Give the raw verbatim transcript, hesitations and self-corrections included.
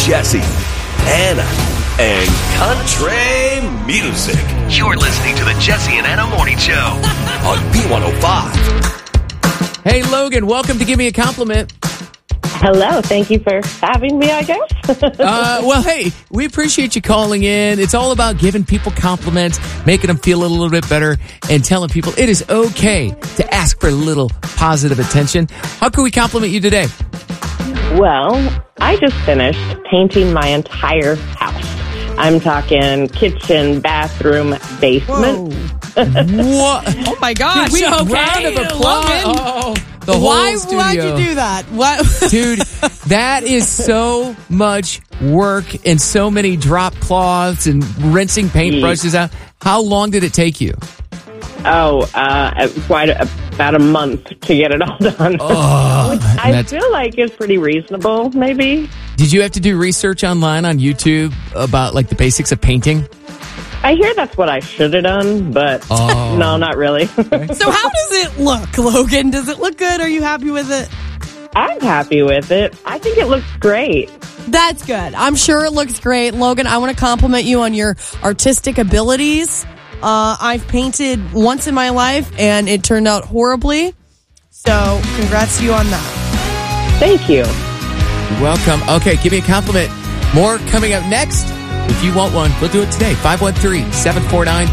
Jesse, Anna, and country music. You're listening to the Jesse and Anna Morning Show on B one oh five. Hey, Logan, welcome to Give Me a Compliment. Hello, thank you for having me, I guess. uh, well, hey, we appreciate you calling in. It's all about giving people compliments, making them feel a little bit better, and telling people it is okay to ask for a little positive attention. How can we compliment you today? Well, I just finished painting my entire house. I'm talking kitchen, bathroom, basement. What? Oh, my gosh. Did we Okay. round of applause? Oh, the whole Why studio. would you do that? What? Dude, that is so much work and so many drop cloths and rinsing paintbrushes out. How long did it take you? Oh, uh, quite a, about a month to get it all done. Oh, Which I feel like is pretty reasonable, maybe. Did you have to do research online on YouTube about like the basics of painting? I hear that's what I should have done, but Oh. no, not really. So how does it look, Logan? Does it look good? Are you happy with it? I'm happy with it. I think it looks great. That's good. I'm sure it looks great. Logan, I want to compliment you on your artistic abilities. Uh, I've painted once in my life, and it turned out horribly. So congrats to you on that. Thank you. You're welcome. Okay, give me a compliment. More coming up next. If you want one, we'll do it today. five one three, seven four nine,